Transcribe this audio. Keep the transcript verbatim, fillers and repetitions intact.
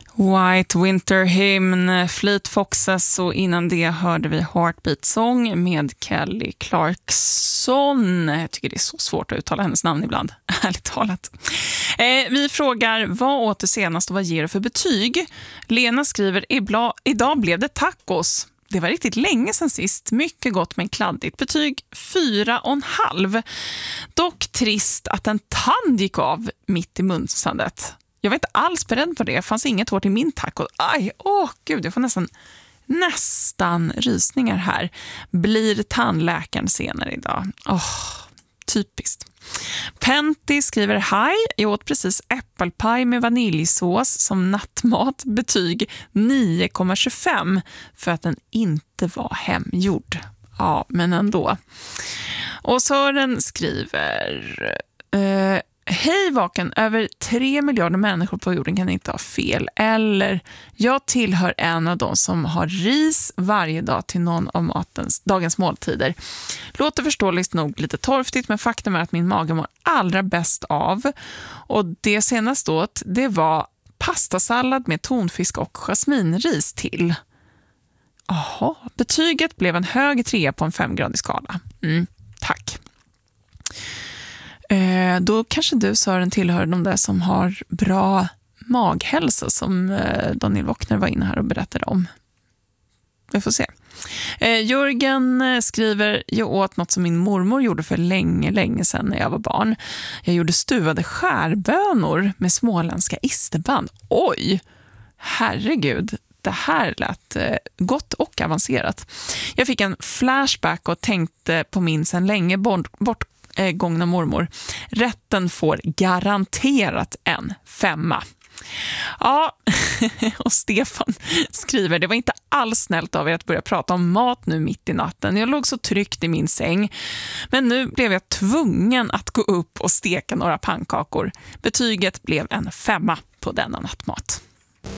White Winter Hymn, Fleet Foxes, och innan det hörde vi Heartbeat Song med Kelly Clarkson. Jag tycker det är så svårt att uttala hennes namn ibland, ärligt talat. Eh, vi frågar, vad åt du senast och vad ger du för betyg? Lena skriver, Ibla, idag blev det tacos. Det var riktigt länge sedan sist. Mycket gott men kladdigt. Betyg fyra och en halv. Dock trist att en tand gick av mitt i munsandet. Jag var inte alls beredd på det. Det fanns inget hår till min taco. Aj, åh gud, jag får nästan, nästan rysningar här. Blir tandläkaren senare idag? Åh, typiskt. Penty skriver, hej, jag åt precis äppelpaj med vaniljsås som nattmat. Betyg nio komma tjugofem för att den inte var hemgjord. Ja, men ändå. Och Sören skriver... Eh, Hej vaken, över tre miljarder människor på jorden kan inte ha fel. Eller, jag tillhör en av de som har ris varje dag till någon av matens, dagens måltider. Låter förståeligt nog lite torftigt, men faktum är att min mage mår allra bäst av. Och det senaste åt, det var pastasallad med tonfisk och jasminris till. Jaha, betyget blev en hög trea på en femgradig skala. Mm, tack. Eh, då kanske du, Sören, tillhör de där som har bra maghälsa som eh, Daniel Wockner var inne här och berättade om. Vi får se. Eh, Jörgen skriver, jag åt något som min mormor gjorde för länge, länge sedan när jag var barn. Jag gjorde stuvade skärbönor med småländska isterband. Oj, herregud. Det här lät eh, gott och avancerat. Jag fick en flashback och tänkte på min sedan länge bort, bort gångna mormor. Rätten får garanterat en femma. Ja, och Stefan skriver, det var inte alls snällt av er att börja prata om mat nu mitt i natten. Jag låg så tryggt i min säng. Men nu blev jag tvungen att gå upp och steka några pannkakor. Betyget blev en femma på denna nattmat.